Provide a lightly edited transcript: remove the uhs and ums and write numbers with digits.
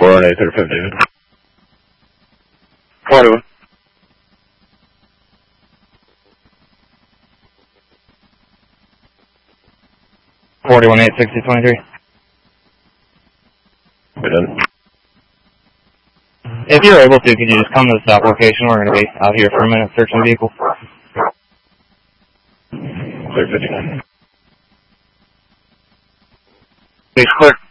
418, 350. 41. 41-8, 6023. Good done. If you're able to, could you just come to the stop location? We're going to be out here for a minute searching the vehicle. Clear 59. Base clear.